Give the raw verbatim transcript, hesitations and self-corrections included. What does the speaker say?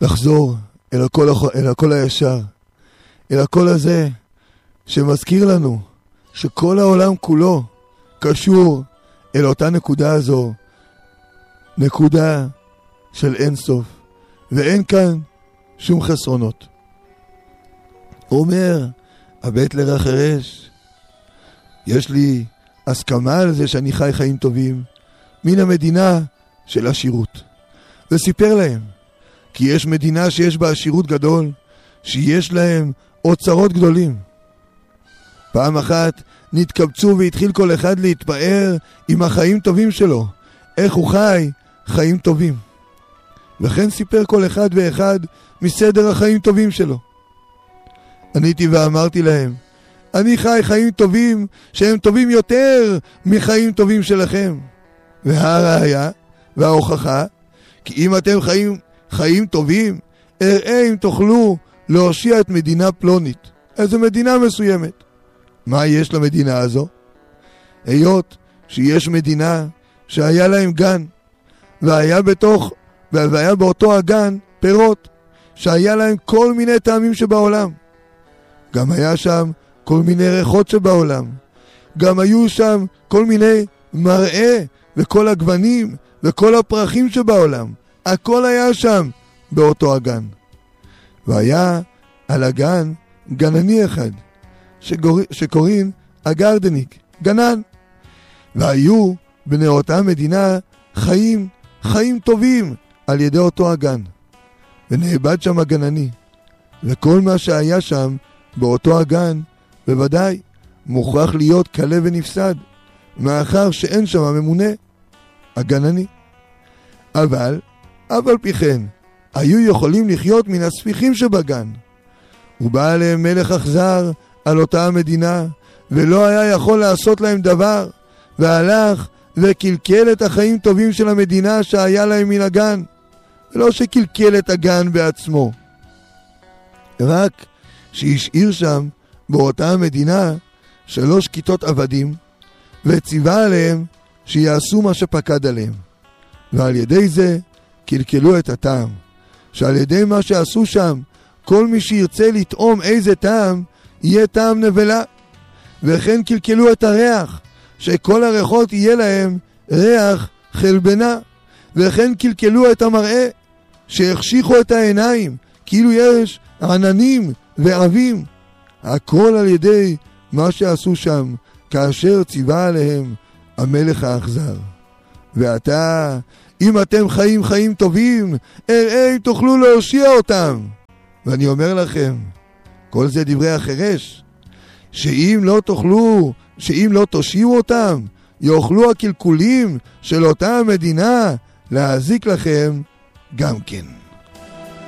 לחזור אל הקול, אל הקול הישר, אל הקול הזה שמזכיר לנו שכל העולם כולו קשור אל אותה נקודה הזו, נקודה של אין סוף, ואין כאן שום חסרונות. הוא אומר, הבית לרע חירש, יש לי הסכמה על זה שאני חי חיים טובים מן המדינה של עשירות. וסיפר להם, כי יש מדינה שיש בה עשירות גדול, שיש להם אוצרות גדולים. פעם אחת נתקבצו והתחיל כל אחד להתפאר עם החיים טובים שלו, איך הוא חי חיים טובים. וכן סיפר כל אחד ואחד מסדר החיים טובים שלו. עניתי ואמרתי להם, אני חי חיים טובים שהם טובים יותר מחיים טובים שלכם. והראיה וההוכחה, כי אם אתם חיים חיים טובים, אראה אם תוכלו להושיע את מדינה פלונית, איזו מדינה מסוימת. מה יש למדינה הזו? היות שיש מדינה שהיה להם גן, והיה בתוך, והיה באותו הגן פירות, שהיה להם כל מיני טעמים שבעולם. גם היה שם כל מיני ריחות שבעולם. גם היו שם כל מיני מראה וכל הגוונים וכל הפרחים שבעולם. הכל היה שם באותו הגן. והיה על הגן גנני אחד שקור... שקוראים הגרדניק, גנן. והיו בני אותה מדינה חיים, חיים טובים על ידי אותו הגן. ונאבד שם הגנני. וכל מה שהיה שם באותו הגן בוודאי מוכרח להיות קלה ונפסד, מאחר שאין שם הממונה, הגנני. אבל, אבל פי כן, היו יכולים לחיות מן הספיחים שבגן. ובא עליהם מלך אכזר על אותה המדינה, ולא היה יכול לעשות להם דבר, והלך וקלקל את החיים טובים של המדינה שהיה להם מן הגן. ולא שקלקל את הגן בעצמו, רק שהשאיר שם באותה המדינה שלוש כיתות עבדים, וציווה עליהם שיעשו מה שפקד עליהם. ועל ידי זה קלקלו את הטעם, שעל ידי מה שעשו שם, כל מי שירצה לטעום איזה טעם, יהיה טעם נבלה. וכן קלקלו את הריח, שכל הריחות יהיה להם ריח חלבנה. וכן קלקלו את המראה, שהחשיכו את העיניים, כאילו יש עננים ועבים. הכל על ידי מה שעשו שם, כאשר ציווה עליהם המלך האכזר. ועתה, אם אתם חיים חיים טובים, אראה אם תוכלו להושיע אותם. ואני אומר לכם, כל זה דברי החירש, שאם לא תוכלו, שאם לא תושיעו אותם, יאכלו הקלקולים של אותה המדינה להזיק לכם גם כן.